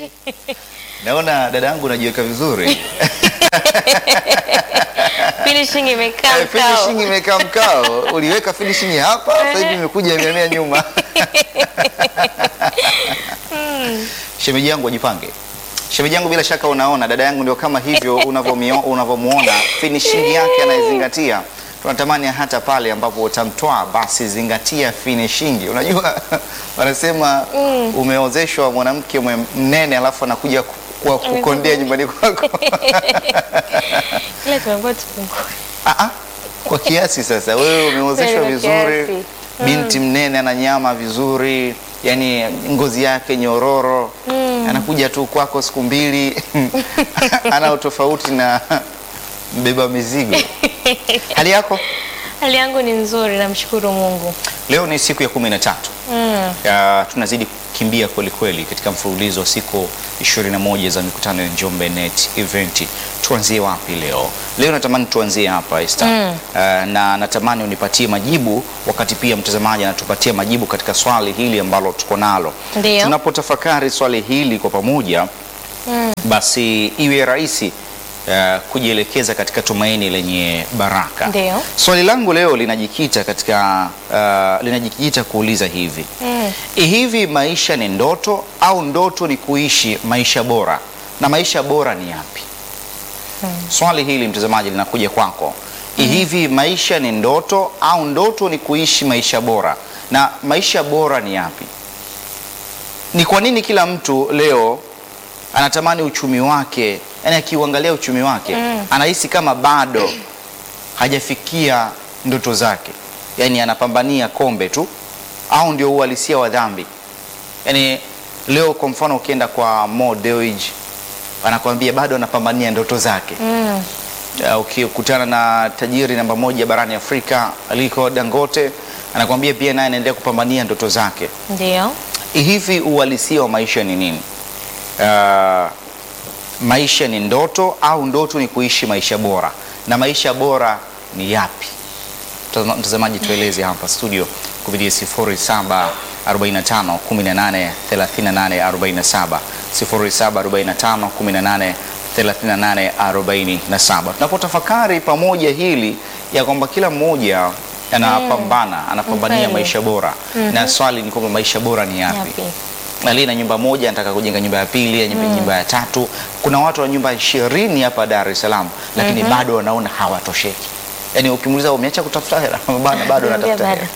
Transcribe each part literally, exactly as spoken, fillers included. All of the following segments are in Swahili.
Naona dada yangu unajiweka vizuri. Finishing imekaa Eh, mkao. Finishing imekaa mkao. Uliweka finishing hapa, sasa hivi imekuja imehamia nyuma. Shemeji yangu ajipange. Shemeji yangu bila shaka unaona dada yangu ndio kama hivyo unavyomuona unavyomuona finishing yake anaizingatia. Tunatamani hata pale ambapo utamtoa basi zingatia finishing. Unajua wanasema mm. umeozeshwa mwanamke mnene alafu anakuja kwa kukondea nyumbani kwako. Ile tunakuwa tupungue. Ah ah. Kwa kiasi sasa wewe umeozeshwa Kwa vizuri. kiasi. Binti mnene ana nyama vizuri, yani ngozi yake nyororo. Mm. Anakuja tu kwako siku mbili. Ana utofauti na mbeba mizigo. Hali yako? Hali yangu ni nzuri, namshukuru Mungu. Leo ni siku ya kumi na tatu. Mm. Uh, tunazidi kukimbia kweli kweli katika mfululizo wa siku ishirini na moja za mikutano ya Njombe Net Event. Tuanzie wapi leo? Leo natamani tuanzie hapa Esther. Mm. Uh, na natamani unipatie majibu wakati pia mtazamaji anatupatia majibu katika swali hili ambalo tuko nalo. Ndio. Tunapotafakari swali hili kwa pamoja, mm. basi iwe rahisi Uh, kujielekeza katika tumaini lenye baraka. Ndio. Swali langu leo linajikita katika uh, linajikita kuuliza hivi. Mm. Hivi maisha ni ndoto au ndoto ni kuishi maisha bora? Na maisha bora ni yapi? Mm. Swali hili mtazamaji linakuja kwako. Mm. Hivi maisha ni ndoto au ndoto ni kuishi maisha bora? Na maisha bora ni yapi? Ni kwa nini kila mtu leo anatamani uchumi wake, yani akiuangalia uchumi wake mm. anahisi kama bado hajafikia ndoto zake, yani anapambania kombe tu, au ndio uhalisia wa dhambi? Yani leo kwa mfano ukienda kwa Mo Dewji anakuambia bado anapambania ndoto zake. Mm. Uh, ukikutana na tajiri namba moja barani Afrika Aliko Dangote anakuambia pia naye anaendelea kupambania ndoto zake. Ndio. Hivi uhalisia wa maisha ni nini? Uh, maisha ni ndoto au ndoto ni kuishi maisha bora? Na maisha bora ni yapi? Mtazamaji tueleze hapa studio kupitia sifuri saba arobaini na tano kumi na nane thelathini na nane arobaini na saba sifuri saba arobaini na tano kumi na nane thelathini na nane arobaini na saba. Tunapotafakari pamoja hili ya kwamba kila mmoja anapambana, anapambania Mkweli. maisha bora. Mm-hmm. Na swali ni kwamba maisha bora ni yapi? Yapi? Ali na nyumba moja anataka kujenga nyumba ya pili, nyumba, mm. nyumba ya tatu. Kuna watu wa nyumba ishirini hapa Dar es Salaam lakini mm -hmm. bado wanaona hawatosheki. Yaani ukimuuliza umeacha kutafuta hela, bana bado natafuta hela.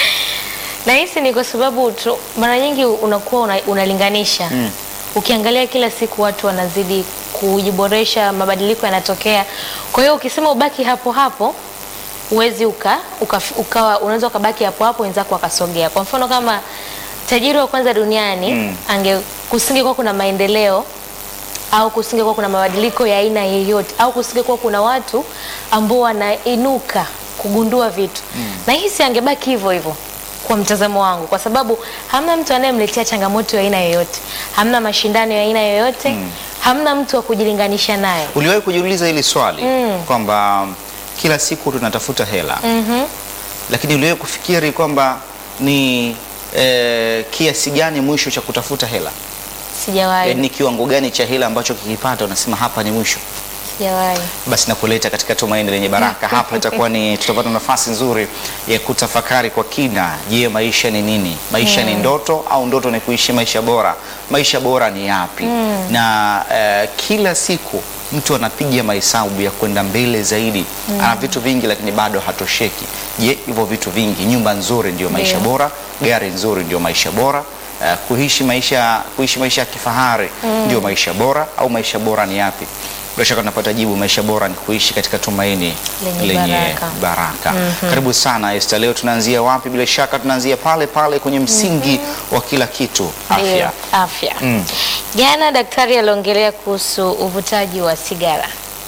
Na hisi ni kwa sababu tu, mara nyingi unakuwa una, unalinganisha. Mm. Ukiangalia kila siku watu wanazidi kujiboresha, mabadiliko yanatokea. Kwa hiyo ukisema ubaki hapo hapo uwezi uka, uka, ukawa unaweza ukabaki hapo hapo wenzako wakasogea. Kwa mfano kama tajiri wa kwanza duniani mm. ange kusingekuwa kuna maendeleo au kusingekuwa kuna mabadiliko ya aina yoyote au kusingekuwa kuna watu ambao wanainuka kugundua vitu mm. na hisi angebaki hivyo hivyo kwa mtazamo wangu, kwa sababu hamna mtu anayemletea changamoto ya aina yoyote, hamna mashindano ya aina yoyote mm. hamna mtu wa kujilinganisha naye. Uliwahi kujiuliza hili swali mm. kwamba kila siku tunatafuta hela mm -hmm. lakini uliwahi kufikiri kwamba ni Eh, kiasi gani mwisho cha kutafuta hela? Sijawahi. Eh, ni kiwango gani cha hela ambacho kikipata unasema hapa ni mwisho? Sijawahi. Basi nakuleta katika tumaini lenye baraka. Hapa itakuwa ni tutapata nafasi nzuri ya kutafakari kwa kina. Je, maisha ni nini? Maisha mm. ni ndoto au ndoto ni kuishi maisha bora? Maisha bora ni yapi? Mm. Na eh, kila siku mtu anapiga mahesabu ya kwenda mbele zaidi. Mm. Ana vitu vingi lakini bado hatosheki. Je, hivyo vitu vingi, nyumba nzuri ndio maisha yeah. bora, gari nzuri ndio maisha bora, uh, kuishi maisha kuishi maisha ya kifahari mm. ndio maisha bora, au maisha bora ni yapi? Bila shaka tunapata jibu, maisha bora ni kuishi katika tumaini lenye, lenye baraka, baraka. Mm -hmm. Karibu sana Esther. Leo tunaanzia wapi? Bila shaka tunaanzia pale pale kwenye msingi mm -hmm. wa kila kitu, afya. Dio, afya. Mm. Jana daktari aliongelea kuhusu uvutaji wa sigara.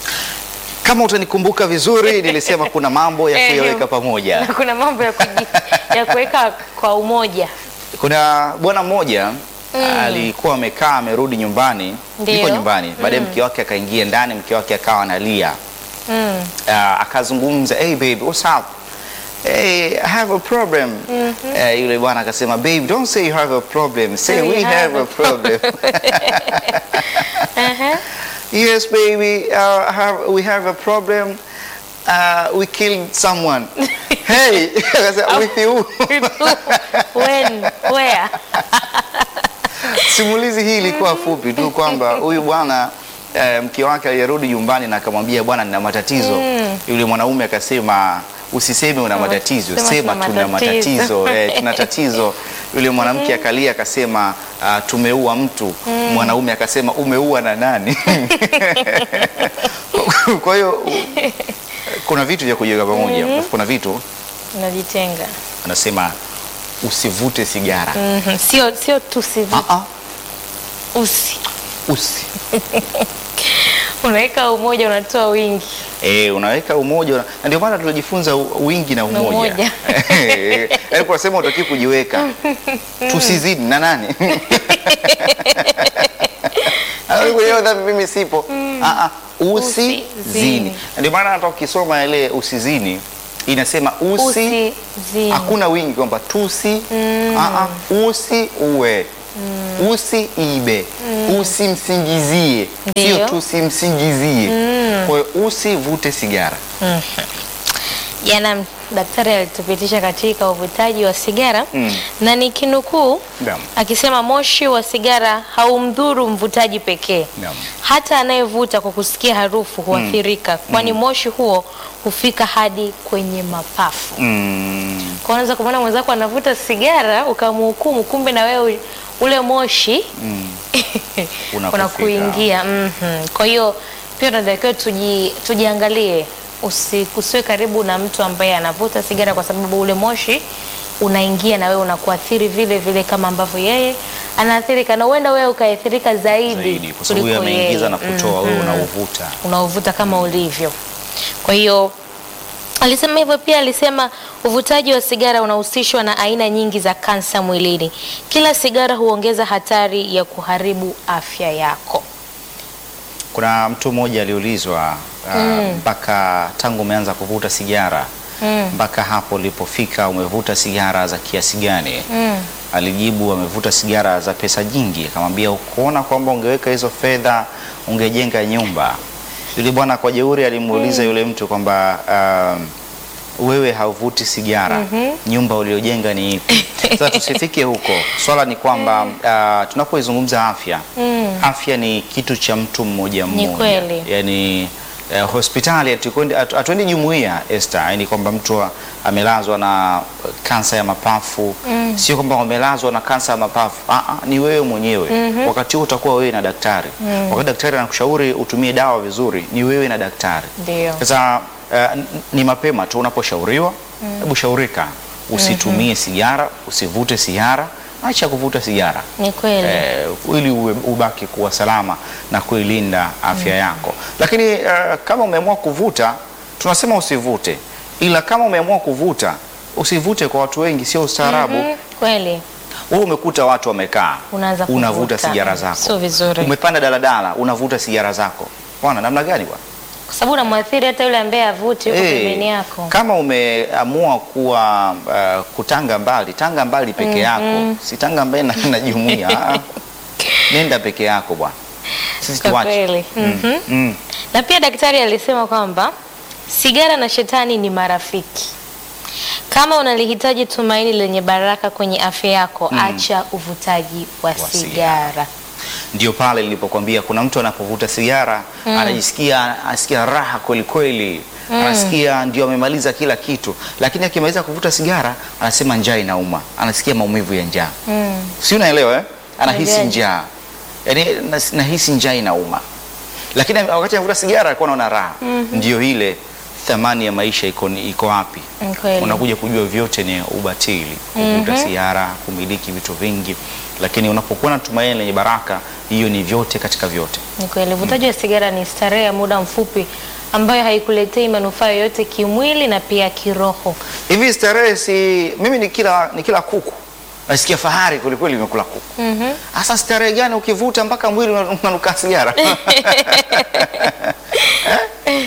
Kama utanikumbuka vizuri nilisema kuna mambo ya kuyaweka pamoja. Na kuna mambo ya kuji, ya kuweka kwa umoja. Kuna bwana mmoja mm. alikuwa amekaa amerudi nyumbani, yuko nyumbani, baadaye mm. mke wake akaingia ndani, mke wake akawa analia. Mm. Uh, akazungumza, "Hey baby, what's up?" hey, I have a problem. Eh, yule bwana akasema, babe, don't say you have a problem, say we have a problem. Aha. Yes, baby, uh, have, we have a problem. Uh, we killed someone. Hey, akasema, with you. When? Where? Simulizi hii ilikuwa fupi tu kwamba huyu bwana eh, mke wake alirudi nyumbani na akamwambia, bwana, nina matatizo. Yule mwanaume akasema, usiseme una matatizo, Sema sema tuna tuna matatizo. matatizo. Eh, tuna tatizo. Yule mwanamke akalia akasema, uh, tumeua mtu. Mwanaume akasema, umeua na nani? Kwa hiyo kuna vitu vya kujiweka pamoja. Kuna vitu Unajitenga. anasema usivute sigara. Mhm. Sio sio tusivu. Ah, ah, Usi. usi. Unaweka umoja unatoa wingi. Eh, unaweka umoja na ndio maana tunajifunza u- wingi na umoja. umoja. Yaani kwa sema utaki kujiweka. Tusizidi na nani? Au leo dhambi mimi sipo. Ah ah, usizini. Usizini. Ndio maana hata ukisoma ile usizini inasema usi, Usizini. hakuna wingi kwamba tusi, ah ah, usi uwe. Usi ibe, usimsingizie, sio Ndio. tusimsingizie. Kwa hiyo usivute sigara. Jana daktari alitupitisha katika uvutaji wa sigara Mm. na nikinukuu Naam. akisema moshi wa sigara haumdhuru mvutaji pekee, Naam. hata anayevuta kwa kusikia harufu huathirika, kwani moshi huo hufika hadi kwenye mapafu. Mm. Kwa unaweza kumwona mwenzako anavuta sigara ukamhukumu, kumbe na wewe ule moshi Unakufika. unakuingia. Mhm. Kwa hiyo pia tunatakiwa tuji, tujiangalie, usi, usiwe karibu na mtu ambaye anavuta sigara, kwa sababu ule moshi unaingia na wewe unakuathiri vile vile kama ambavyo yeye anaathirika, na uenda wewe ukaathirika zaidi, Zaidi kwa sababu yeye kuliko ameingiza yeye. na kutoa, wewe Mhm. unauvuta. Unauvuta kama ulivyo. Kwa hiyo alisema hivyo. Pia alisema uvutaji wa sigara unahusishwa na aina nyingi za kansa mwilini. Kila sigara huongeza hatari ya kuharibu afya yako. Kuna mtu mmoja aliulizwa uh, mpaka tangu umeanza kuvuta sigara mpaka hapo ulipofika umevuta sigara za kiasi gani? Alijibu amevuta sigara za pesa nyingi. Akamwambia, ukuona kwamba ungeweka hizo fedha ungejenga nyumba? Yule bwana kwa jeuri alimuuliza yule mtu kwamba um, wewe hauvuti sigara, nyumba uliojenga ni ipi? Sasa tusifike huko. Swala ni kwamba uh, tunapoizungumza afya, afya ni kitu cha mtu mmoja Ni mmoja. kweli. Yani uh, hospitali hatuendi hatu- hatuendi jumuiya, Esther, yani kwamba mtu a- amelazwa na kansa ya mapafu, sio kwamba wamelazwa na kansa ya mapafu. Ah, ah, ni wewe mwenyewe. Wakati huo utakuwa wewe na daktari. Wakati daktari anakushauri utumie dawa vizuri, ni wewe na daktari. Ndio. Sasa uh, n- ni mapema tu unaposhauriwa, hebu shaurika, usitumie sigara, usivute sigara, acha kuvuta sigara. Ni kweli. Eh, ili uwe, ubaki kuwa salama na kuilinda afya yako. Lakini eh, kama umeamua kuvuta, tunasema usivute, ila kama umeamua kuvuta usivute kwa watu wengi, sio ustaarabu. Mhm. Kweli. Wewe umekuta watu wamekaa, Unaanza unavuta kuvuta. sigara zako. Sio vizuri. Umepanda daladala, unavuta sigara zako. Bwana, namna gani bwana? Kwa sababu unamwathiri hata yule ambaye avuti yuko Eh, pembeni yako. kama umeamua kuwa uh, kutanga mbali, tanga mbali peke yako, si tanga mbali na, na jumuiya. Ah, nenda peke yako bwana, sisi Kwa tuache. kweli. Mhm. Mm. Na pia daktari alisema kwamba sigara na shetani ni marafiki. Kama unalihitaji tumaini lenye baraka kwenye afya yako, acha uvutaji wa, sigara. sigara. Ndio pale nilipokuambia kuna mtu anapovuta sigara anajisikia anasikia raha kweli kweli, anasikia ndio amemaliza kila kitu, lakini akimaliza kuvuta sigara anasema njaa inauma, anasikia maumivu ya njaa. Si unaelewa eh? Anahisi Naelewa. njaa, yaani nas- nahisi njaa inauma, lakini wakati anavuta sigara alikuwa anaona raha. Ndio ile thamani ya maisha iko iko wapi? Ni kweli. Unakuja kujua vyote ni ubatili, kuvuta sigara, kumiliki vitu vingi, lakini unapokuwa na tumaini lenye baraka, hiyo ni vyote katika vyote. Ni kweli. Uvutaji wa sigara ni starehe ya muda mfupi ambayo haikuletei manufaa yoyote kimwili na pia kiroho. Hivi starehe, si mimi ni kila ni kila kuku nasikia fahari kweli kweli, nimekula kuku. Hasa starehe gani ukivuta mpaka mwili una- unanuka sigara?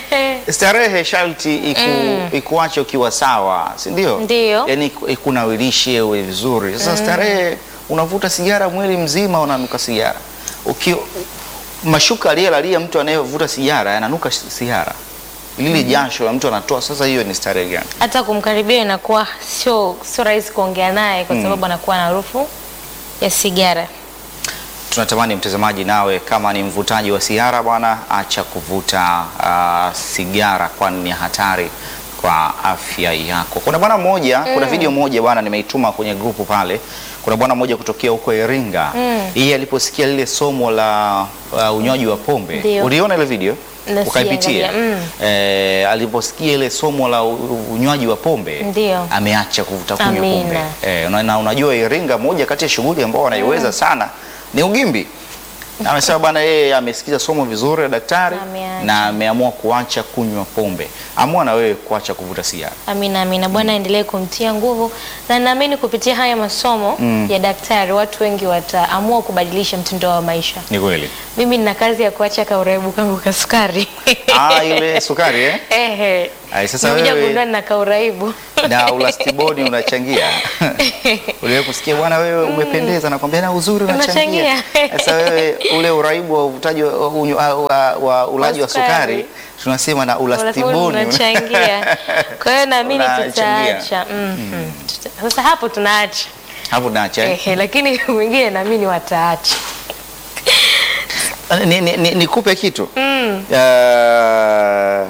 starehe sharti iku, Mm. ikuache ukiwa sawa, si ndio? Ndio. Yaani iku- ikunawilishe uwe vizuri. Sasa starehe, unavuta sigara mwili mzima unanuka sigara. Uki, mashuka aliyelalia mtu anayevuta sigara yananuka sigara. Lile jasho la mtu anatoa, sasa hiyo ni starehe gani? Hata kumkaribia inakuwa sio sio rahisi kuongea naye kwa sababu anakuwa na harufu ya sigara. Tunatamani mtazamaji, nawe kama ni mvutaji wa sigara bwana, acha kuvuta uh, sigara, kwani ni hatari kwa afya yako. Kuna bwana mmoja, kuna video moja bwana nimeituma kwenye grupu pale. Kuna bwana mmoja kutokea huko Iringa. Yeye aliposikia lile somo la uh, unywaji wa pombe. Ndio. Uliona ile video? Na Ukaipitia? siangalia, mm. Eh, aliposikia ile somo la u- unywaji wa pombe, Ndio. ameacha kuvuta kunywa Amina. pombe. Eh, na, na unajua Iringa, moja kati ya shughuli ambao wanaiweza sana ni ugimbi. Na amesema bwana yeye amesikiza somo vizuri la daktari Ameacha. na ameamua kuacha kunywa pombe. Amua na wewe kuacha kuvuta sigara. Amina, amina. Bwana aendelee kumtia nguvu, na naamini kupitia haya masomo ya daktari watu wengi wataamua kubadilisha mtindo wa maisha. Ni kweli. Mimi nina kazi ya kuacha kauraibu kangu ka sukari. Ah, ile sukari eh? Ehe. Ai, sasa Nimekuja wewe- kugundua nina kauraibu. Na ulastiboni unachangia. Uliwe kusikia bwana wewe umependeza, nakwambia na uzuri unachangia. Unachangia. Sasa wewe ule uraibu wa uvutaji wa, wa, wa, wa ulaji wa sukari. sukari tunasema na ulastiboni Unachangia. Kwa hiyo naamini Unachangia. tutaacha. Mhm. Tuta- Sasa hapo tunaacha. hapo naacha. eh? Ehe, lakini wengine naamini wataacha. Ni- ni- ni- Nikupe kitu. Mm. Uh,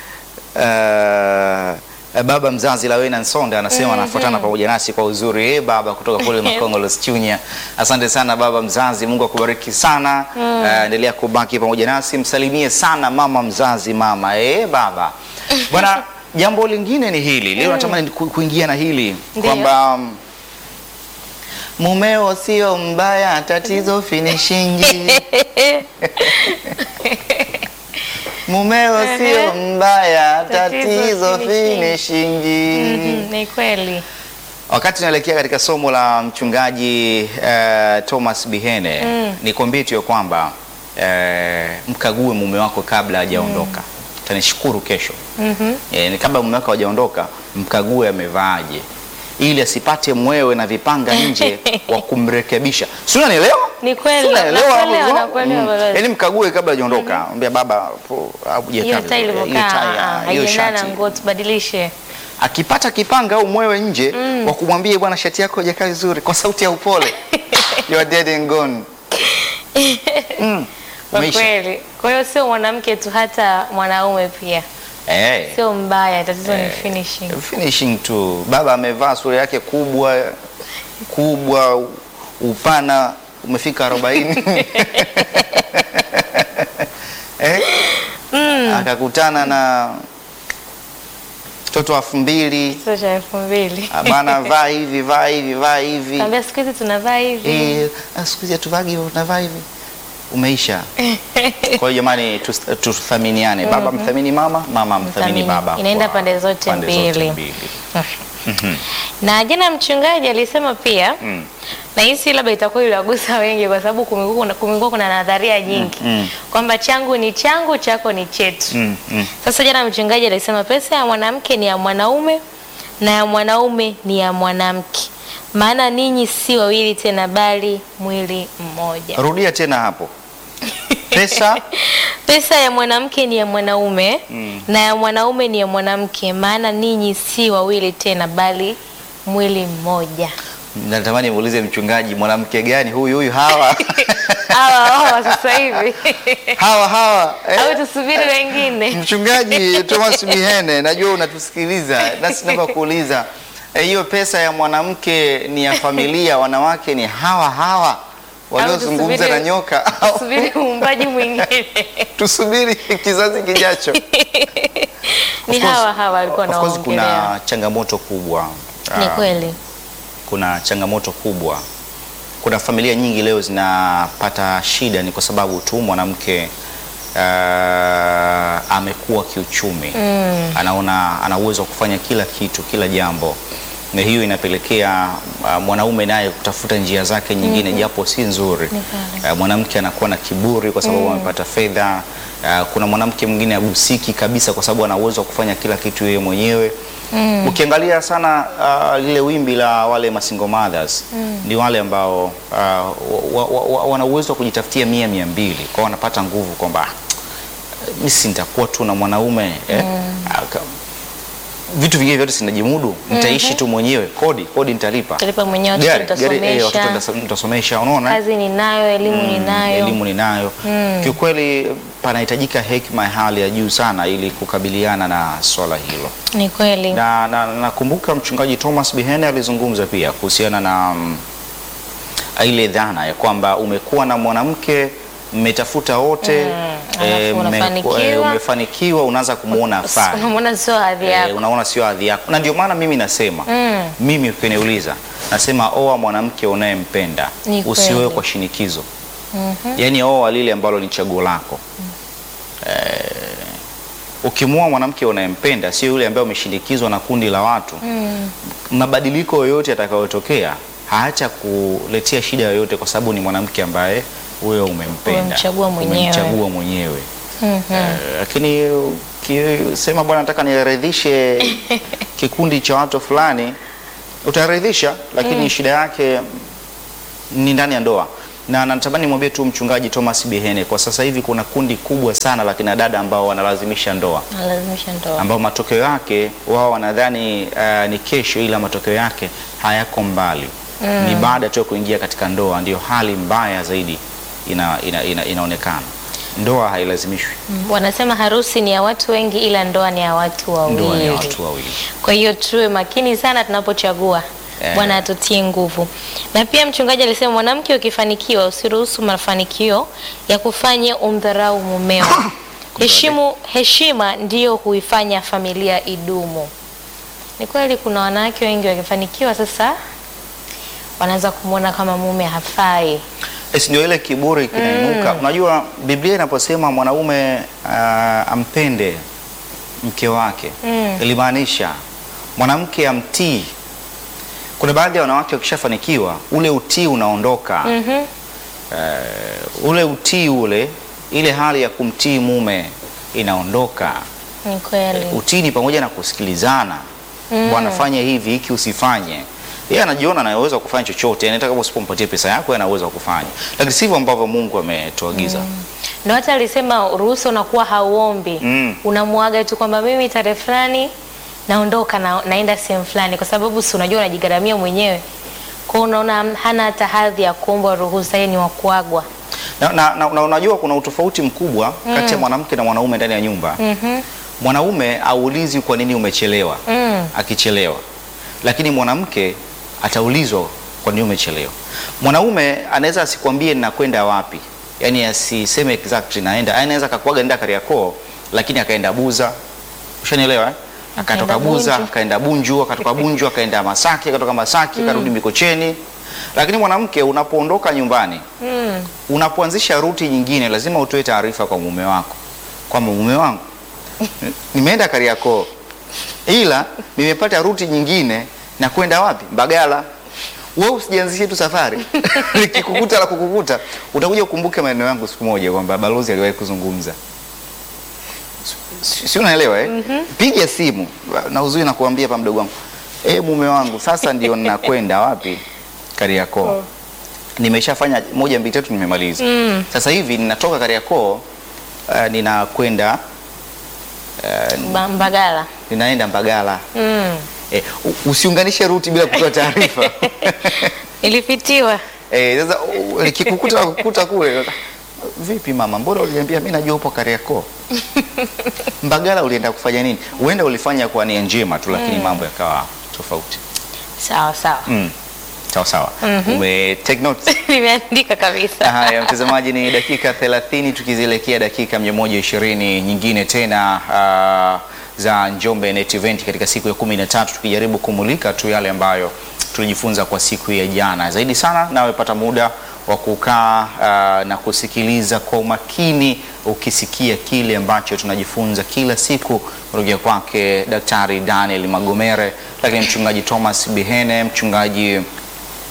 uh, baba mzazi Lawena Nsonda anasema anafuatana pamoja nasi kwa uzuri. Eh, baba kutoka kule Makongolos Chunya. Asante sana baba mzazi, Mungu akubariki sana. Uh, endelea kubaki pamoja nasi, msalimie sana mama mzazi mama. Eh, baba. Bwana, jambo lingine ni hili. Leo natamani ku- kuingia na hili Ndiyo. kwamba um, mumeo sio mbaya, tatizo finishingi. Mumeo sio mbaya, tatizo finishingi. Mhm, ni kweli. Wakati tunaelekea katika somo la mchungaji eh, Thomas Bihene, nikwambie tu ya kwamba eh, mkague mume wako kabla hajaondoka. Utanishukuru kesho. Mhm. Eh, ni kabla mume wako hajaondoka, mkague amevaaje, ili asipate mwewe na vipanga nje wa kumrekebisha. Si unanielewa? Ni kweli. Si unanielewa hapo Nakuelewa, hivyo? nakuelewa Mm. baba. Yaani mkague kabla hajaondoka. Mwambie baba po, hauje Hiyo kabla. tai Hiyo ilivyokaa tai, ah, hiyo haiendana na shati. nguo, tubadilishe. Akipata kipanga au mwewe nje wa kumwambia bwana, shati yako haijakaa vizuri, kwa sauti ya upole. You are dead and gone. Mm. Kwa Umeisha. kweli. Kwa hiyo sio mwanamke tu, hata mwanaume pia Eh. sio mbaya, tatizo ni finishing. Finishing tu. Baba amevaa sura yake kubwa kubwa, upana umefika arobaini. eh? Akakutana na mtoto wa elfu mbili. Sio cha elfu mbili. Ah, bana vaa hivi vaa hivi vaa hivi. Kaambia siku hizi tunavaa hivi. Eh, ah, siku hizi hatuvagi hivyo, tunavaa hivi. Umeisha. Kwa hiyo jamani, tus- tuthaminiane. Baba mthamini mama, mama mthamini Mthamini. baba. Inaenda kwa pande zote pande zote mbili. mbili. Na jana mchungaji alisema pia Mm. na hisi labda itakuwa iliwagusa wengi kwa sababu kumekuwa kuna, kumekuwa kuna nadharia nyingi mm. kwamba changu ni changu, chako ni chetu. Mm, mm. Sasa jana mchungaji alisema pesa ya mwanamke ni ya mwanaume na ya mwanaume ni ya mwanamke, maana ninyi si wawili tena bali mwili mmoja. Rudia tena hapo. Pesa Pesa ya mwanamke ni ya mwanaume Mm. na ya mwanaume ni ya mwanamke, maana ninyi si wawili tena bali mwili mmoja. natamani muulize mchungaji, mwanamke gani huyu huyu hawa? Hawa hawa sasa hivi hawa hawa eh? au tusubiri wengine? Mchungaji Thomas Bihene, najua unatusikiliza, nasi naomba kuuliza eh, hiyo pesa ya mwanamke ni ya familia, wanawake ni hawa hawa waliozungumza tusubiri- na nyoka, au Tusubiri uumbaji mwingine. tusubiri kizazi kijacho? Ni Of course- hawa hawa walikuwa Of course naongelea. kuna changamoto kubwa. Ni Ah, kweli. kuna changamoto kubwa. Kuna familia nyingi leo zinapata shida, ni kwa sababu tu mwanamke uh, amekuwa kiuchumi. Mm. Anaona ana uwezo wa kufanya kila kitu, kila jambo, na hiyo inapelekea uh, mwanaume naye kutafuta njia zake nyingine japo si nzuri. Uh, mwanamke anakuwa na kiburi kwa sababu amepata fedha, Uh, kuna mwanamke mwingine agusiki kabisa kwa sababu ana uwezo wa kufanya kila kitu yeye mwenyewe. Mm. Ukiangalia sana uh, lile wimbi la wale masingle mothers mm. ni wale ambao uh, wa, wa, wa, wana uwezo wa kujitafutia mia mia mbili kwa wanapata nguvu kwamba mimi si nitakuwa tu na mwanaume eh? mm. uh, vitu vingine vyote sinajimudu, nitaishi mm -hmm. tu mwenyewe, kodi kodi nitalipa, nitalipa mwenyewe, watoto nitasomesha, unaona, kazi ninayo, elimu mm, ninayo, elimu ninayo. Mm. Kiukweli panahitajika hekima ya hali ya juu sana ili kukabiliana na swala hilo. Ni kweli. Na nakumbuka na mchungaji Thomas Bihene alizungumza pia kuhusiana na um, ile dhana ya kwamba umekuwa na mwanamke mmetafuta wote mm, e, umefanikiwa, umefanikiwa unaanza kumuona afai, unaona sio hadhi yako, e, unaona sio hadhi yako. Na ndio maana mimi nasema mm. mimi ukiniuliza nasema oa mwanamke unayempenda, usiwe kwa shinikizo. mm -hmm. Yaani oa lile ambalo ni chaguo lako. mm. e, ukimwoa mwanamke unayempenda, sio yule ambaye umeshinikizwa na kundi la watu. mm. Mabadiliko yoyote yatakayotokea haacha kuletea shida yoyote, kwa sababu ni mwanamke ambaye wewe umempenda, umemchagua mwenyewe, umemchagua mwenyewe. mm -hmm. Uh, lakini ukisema bwana nataka niridhishe kikundi cha watu fulani, utaridhisha, lakini mm. shida yake ni ndani ya ndoa. Na natamani nimwambie tu mchungaji Thomas Bihene, kwa sasa hivi kuna kundi kubwa sana la kina dada ambao wanalazimisha ndoa, wanalazimisha ndoa, ambao matokeo yake wao wanadhani uh, ni kesho, ila matokeo yake hayako mbali. mm. Ni baada tu kuingia katika ndoa ndio hali mbaya zaidi ina, ina, ina, inaonekana. Ndoa hailazimishwi. mm. Wanasema harusi ni ya watu wengi ila ndoa ni ya watu wawili. Ndoa ni ya watu wawili. Kwa hiyo tuwe makini sana tunapochagua. Yeah. Bwana atutie nguvu. Na pia mchungaji alisema mwanamke ukifanikiwa usiruhusu mafanikio ya kufanya umdharau mumeo. Heshimu, heshima ndiyo huifanya familia idumu. Ni kweli kuna wanawake wengi wakifanikiwa sasa wanaanza kumwona kama mume hafai. Esi ndio ile kiburi kinainuka. Mm. Unajua Biblia inaposema mwanaume uh, ampende mke wake, mm. ilimaanisha mwanamke amtii. Kuna baadhi ya wanawake wakishafanikiwa ule utii unaondoka. mm -hmm. Uh, ule utii ule, ile hali ya kumtii mume inaondoka. Ni kweli. Uh, utii ni pamoja na kusikilizana. Mm. Bwana fanya hivi, hiki usifanye. Yeye anajiona anaweza kufanya chochote, yani hata kama usipompatie pesa yako ana uwezo wa kufanya. Lakini sivyo ambavyo Mungu ametuagiza. Mm. Ndio hata alisema ruhusa unakuwa hauombi. Mm. Unamwaga tu kwamba mimi tarehe fulani naondoka na naenda sehemu fulani, kwa sababu si unajua unajigaramia mwenyewe. Kwa unaona hana hata hadhi ya kuomba ruhusa, yeye ni wa kuagwa. Na, na, na, na unajua kuna utofauti mkubwa mm. kati ya mwanamke na mwanaume ndani ya nyumba. Mm -hmm. Mwanaume aulizi kwa nini umechelewa, mm. akichelewa. Lakini mwanamke ataulizwa kwa nini umechelewa. Mwanaume anaweza asikwambie ninakwenda wapi, yani asiseme exactly naenda, anaweza akakuaga nenda Kariakoo lakini akaenda Buza, ushanielewa eh? Akatoka Buza akaenda Bunju, akatoka Bunju akaenda Masaki, akatoka Masaki akarudi mm. Mikocheni. Lakini mwanamke unapoondoka nyumbani, mm. unapoanzisha ruti nyingine, lazima utoe taarifa kwa mume wako kwamba mume wangu nimeenda Kariakoo ila nimepata ruti nyingine na kwenda wapi? Mbagala. Wewe usijianzishie tu safari. Nikikukuta la kukukuta, utakuja kukumbuka maneno yangu siku moja kwamba balozi aliwahi kuzungumza. Si unaelewa eh? Mm -hmm. Piga simu na uzuri na kuambia hapa mdogo wangu, eh, mume wangu sasa ndio ninakwenda wapi? Kariakoo. Oh. Nimeshafanya moja mbili tatu nimemaliza. Mm. Sasa hivi ninatoka Kariakoo uh, ninakwenda uh, Mbagala. Ninaenda Mbagala. Mm. Eh, usiunganishe ruti bila kutoa taarifa. Ilipitiwa. Eh, sasa nikikukuta kukuta kule, vipi mama, mbona uliniambia mimi najua upo Kariakoo? Mbagala ulienda kufanya nini? Uenda ulifanya kwa nia njema tu, lakini mm. mambo yakawa tofauti. Sawa sawa. Mm. Sawa sawa. Mm -hmm. Ume take notes? Nimeandika kabisa. Haya mtazamaji, ni dakika thelathini tukizielekea dakika mia moja ishirini nyingine tena uh, za Njombe Net Event katika siku ya kumi na tatu, tukijaribu kumulika tu yale ambayo tulijifunza kwa siku ya jana. Zaidi sana nawe pata muda wa kukaa uh, na kusikiliza kwa umakini, ukisikia kile ambacho tunajifunza kila siku kutoka kwake Daktari Daniel Magomere, lakini mchungaji Thomas Bihene, mchungaji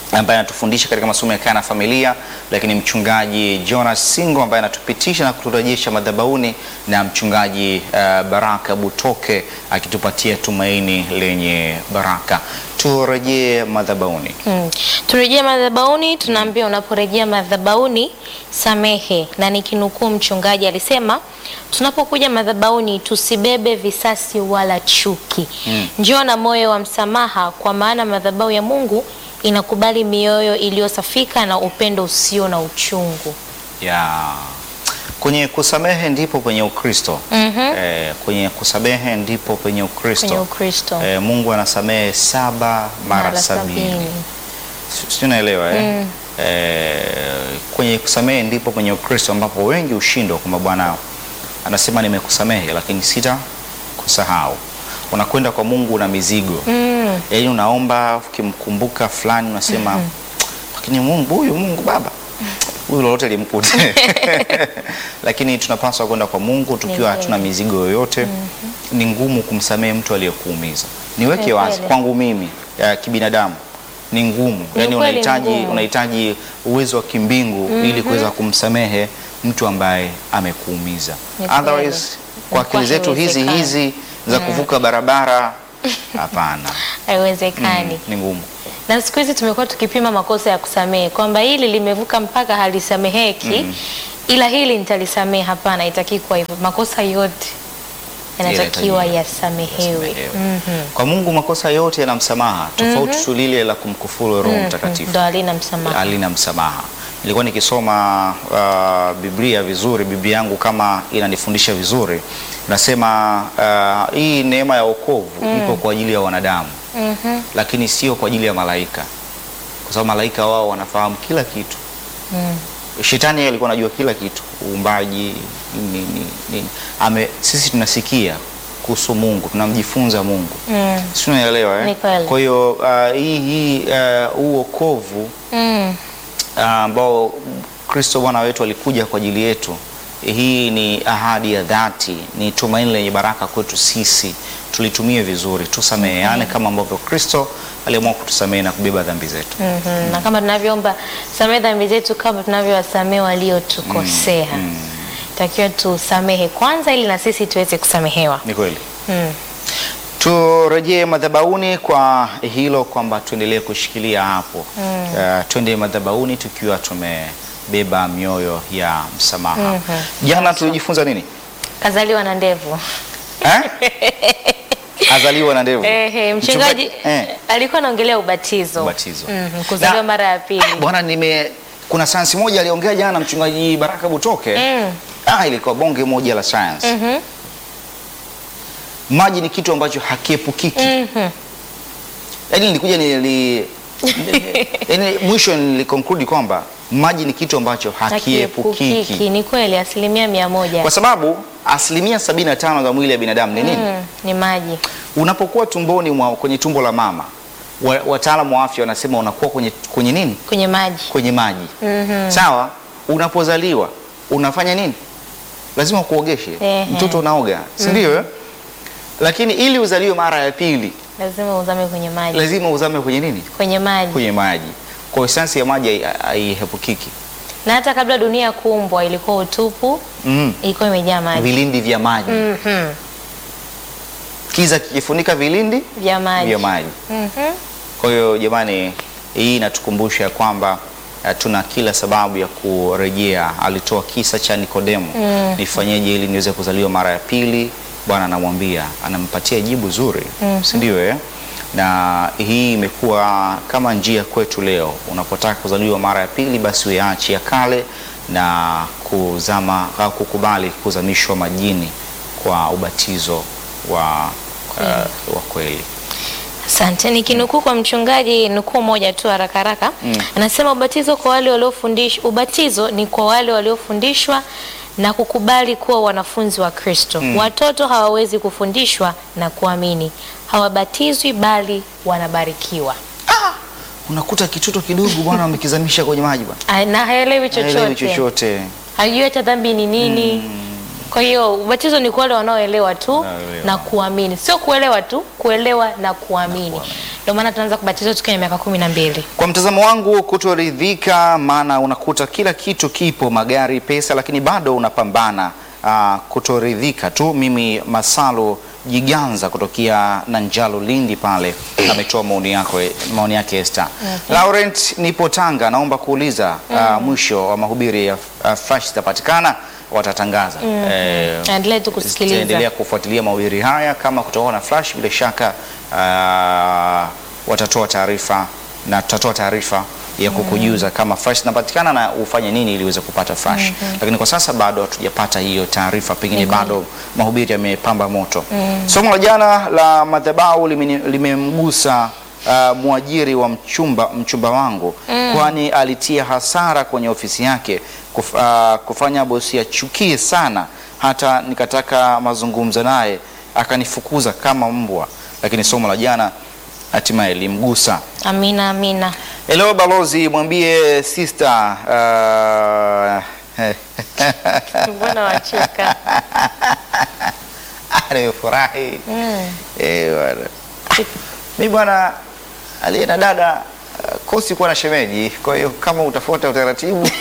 ambaye anatufundisha katika masomo ya kaya na familia, lakini mchungaji Jonas Singo ambaye anatupitisha na kuturejesha madhabahuni, na mchungaji uh, Baraka Butoke akitupatia tumaini lenye baraka. Turejee madhabahuni. Hmm. Turejee madhabahuni, tunaambia unaporejea madhabahuni samehe, na nikinukuu mchungaji alisema tunapokuja madhabahuni tusibebe visasi wala chuki. Hmm. Njoo na moyo wa msamaha, kwa maana madhabahu ya Mungu inakubali mioyo iliyosafika na upendo usio na uchungu. Ya. Kwenye kusamehe ndipo penye Ukristo. mm -hmm. E, kwenye kusamehe ndipo penye Ukristo. Penye Ukristo. E, Mungu anasamehe saba mara, mara sabini. Sio, naelewa eh? mm. E, kwenye kusamehe ndipo penye Ukristo ambapo wengi ushindwa kwamba Bwana anasema nimekusamehe lakini sita kusahau. Unakwenda kwa Mungu na mizigo. Mm. Yaani unaomba ukimkumbuka fulani unasema mm -hmm. lakini Mungu huyu Mungu Baba huyu lolote limkute. Lakini tunapaswa kwenda kwa Mungu tukiwa hatuna mizigo yoyote. mm -hmm. Ni ngumu kumsamehe mtu aliyekuumiza. Niweke wazi kwangu mimi ya kibinadamu ni ngumu. Yaani unahitaji unahitaji uwezo wa kimbingu mm -hmm. ili kuweza kumsamehe mtu ambaye amekuumiza. Otherwise kwa akili zetu hizi hizi za kuvuka barabara hapana. Haiwezekani. Mm, ni ngumu. Na siku hizi tumekuwa tukipima makosa ya kusamehe kwamba hili limevuka mpaka halisameheki. mm. ila hili nitalisamehe. Hapana, haitaki kwa hivyo. Makosa yote yanatakiwa yasamehewe. mm -hmm. Kwa Mungu makosa yote yana msamaha, tofauti tu mm -hmm. lile la kumkufuru Roho Mtakatifu. mm -hmm. Ndio halina msamaha. Halina msamaha. Nilikuwa nikisoma uh, Biblia vizuri, Biblia yangu kama inanifundisha vizuri. Nasema uh, hii neema ya wokovu mm. ipo kwa ajili ya wanadamu. mm -hmm. Lakini sio kwa ajili ya malaika. Kwa sababu malaika wao wanafahamu kila kitu. mm. Shetani alikuwa anajua kila kitu, uumbaji ni, ni, ni. Ame, sisi tunasikia kuhusu Mungu, tunamjifunza Mungu. mm. Sio, unaelewa eh? Kwa hiyo uh, hii hii uh, wokovu mm. ambao uh, Kristo Bwana wetu alikuja kwa ajili yetu. Hii ni ahadi ya dhati, ni tumaini lenye baraka kwetu sisi. Tulitumie vizuri, tusameheane mm -hmm. kama ambavyo Kristo aliamua kutusamehe na kubeba dhambi zetu. mm -hmm. mm -hmm. Na kama tunavyoomba samehe dhambi zetu kama tunavyowasamehe waliotukosea. mm -hmm. Takiwa tusamehe kwanza ili na sisi tuweze kusamehewa. Ni kweli. mm. Turejee madhabahuni kwa hilo kwamba tuendelee kushikilia hapo. mm. Uh, tuende madhabahuni tukiwa tumebeba mioyo ya msamaha. mm -hmm. Jana tulijifunza nini? Kazaliwa na ndevu. Eh? Azaliwa na ndevu. Eh, eh, mchungaji eh. alikuwa anaongelea ubatizo. Ubatizo. Mm -hmm. Kuzaliwa mara ya pili. Bwana, nime kuna sayansi moja aliongea jana mchungaji Baraka Butoke. mm. Ah, ilikuwa bonge moja la science. mm -hmm. Maji ni kitu ambacho hakiepukiki. mm -hmm. Yaani nilikuja nili yaani mwisho niliconclude kwamba maji ni kitu ambacho hakiepukiki. Ni kweli, asilimia mia moja. Kwa sababu asilimia sabini na tano za mwili ya binadamu ni nini? Mm, ni maji. Unapokuwa tumboni mwa, kwenye tumbo la mama, wataalamu wa afya wanasema unakuwa kwenye, kwenye nini? Kwenye maji. Kwenye maji. mm -hmm. Sawa, unapozaliwa unafanya nini? Lazima kuogeshe. Ehe. Mtoto unaoga, si ndio? mm -hmm. Lakini ili uzaliwe mara ya pili lazima uzame kwenye maji. Lazima uzame kwenye nini? Kwenye maji. Kwenye maji. Kwa esansi ya maji haihepukiki. Na hata kabla dunia kuumbwa ilikuwa utupu. mm. Ilikuwa imejaa maji. Vilindi vya maji. mm -hmm. Kiza kikifunika vilindi vya maji. Vya maji. mm -hmm. Kwa hiyo jamani, hii inatukumbusha kwamba uh, tuna kila sababu ya kurejea. Alitoa kisa cha Nikodemo. mm. Nifanyeje ili niweze kuzaliwa mara ya pili? Bwana anamwambia, anampatia jibu zuri. mm -hmm. Si ndio eh? Na hii imekuwa kama njia kwetu leo. Unapotaka kuzaliwa mara ya pili, basi uache ya kale na kuzama au kukubali kuzamishwa majini kwa ubatizo wa uh, wa kweli. Asante. Nikinukuu kwa mchungaji, nukuu moja tu haraka haraka. mm. Anasema ubatizo kwa wale waliofundishwa, ubatizo ni kwa wale waliofundishwa na kukubali kuwa wanafunzi wa Kristo. mm. Watoto hawawezi kufundishwa na kuamini, hawabatizwi bali wanabarikiwa. Ah, unakuta kitoto kidogo bwana wamekizamisha kwenye maji bwana. Na haelewi chochote. Haelewi chochote. Hajui hata dhambi ni nini. mm. Kwa hiyo ubatizo ni kwa wale wanaoelewa tu Wanaoelewa. na kuamini, sio kuelewa tu, kuelewa na kuamini. Ndio maana tunaanza kubatizwa tukiwa na miaka kumi na mbili. Kwa mtazamo wangu, kutoridhika, maana unakuta kila kitu kipo, magari, pesa, lakini bado unapambana uh, kutoridhika tu. Mimi Masalo Jiganza kutokea Nanjalo Lindi pale ametoa maoni yako maoni yake Esther. Okay. Laurent nipo Tanga, naomba kuuliza uh, mwisho wa mahubiri ya uh, Fresh itapatikana, watatangaza. Mm. Eh, Endelea tu kusikiliza. endelea kufuatilia mahubiri haya, kama kutoka na Flash bila shaka uh, watatoa taarifa na tutatoa taarifa ya kukujuza mm. kama Flash inapatikana na ufanye nini ili uweze kupata Flash. Mm -hmm. Lakini kwa sasa bado hatujapata hiyo taarifa, pengine mm -hmm. bado mahubiri yamepamba moto. Mm. Somo la jana la madhabahu limemgusa uh, mwajiri wa mchumba mchumba wangu mm. kwani alitia hasara kwenye ofisi yake kuf, uh, kufanya bosi achukie sana, hata nikataka mazungumzo naye akanifukuza kama mbwa, lakini somo la jana hatimaye limgusa. Amina, amina. Hello balozi, mwambie sister uh... Mbona wacheka? Nimefurahi. Mm. Eh, bwana. Mimi bwana aliye na dada uh, kosi kuwa na shemeji, kwa hiyo kama utafuata utaratibu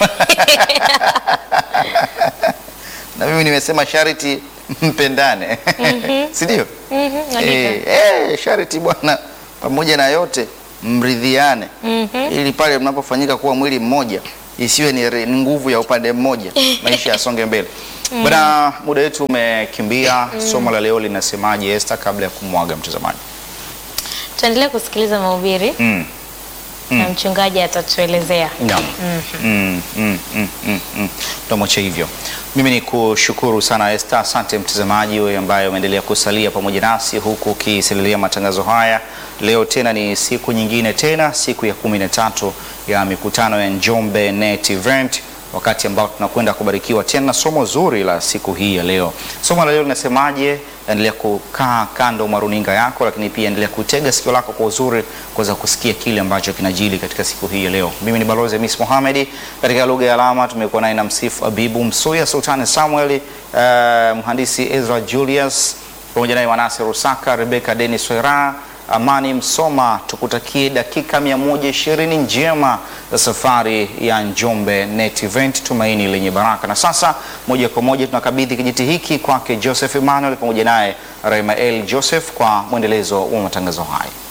na mimi nimesema sharti mpendane. Mm -hmm. Si ndio? Mm -hmm. Eh, eh, sharti bwana, pamoja na yote mridhiane. Mm -hmm. Ili pale mnapofanyika kuwa mwili mmoja isiwe ni, ni nguvu ya upande mmoja, maisha yasonge mbele. Mm. Bwana, muda wetu umekimbia. Mm. Somo la leo linasemaje Esther, kabla ya kumwaga mtazamaji? Tuendelee kusikiliza mahubiri. Mm. Mm. na mchungaji atatuelezea. Naam. Mm mm mm mm mm mm. Tuache hivyo. Mimi ni kushukuru sana Esther, asante mtazamaji wewe ambaye umeendelea kusalia pamoja nasi huku ukisalia matangazo haya. Leo tena ni siku nyingine tena, siku ya kumi na tatu ya mikutano ya Njombe Net Event, wakati ambao tunakwenda kubarikiwa tena na somo zuri la siku hii ya leo. Somo la leo linasemaje? Endelea kukaa kando mwa runinga yako, lakini pia endelea kutega sikio lako kwa uzuri kuweza kusikia kile ambacho kinajili katika siku hii ya leo. Mimi ni Balozi Hamis Mohamed, katika lugha ya alama tumekuwa naye na msifu Abibu Msuya, Sultani Samuel, uh, mhandisi Ezra Julius, pamoja naye Wanasi Rusaka, Rebecca Dennis Wera, Amani Msoma. Tukutakie dakika mia moja ishirini njema za safari ya Njombe Net Event, tumaini lenye baraka. Na sasa moja kwa moja tunakabidhi kijiti hiki kwake Joseph Emmanuel pamoja naye Remael Joseph kwa mwendelezo wa matangazo haya.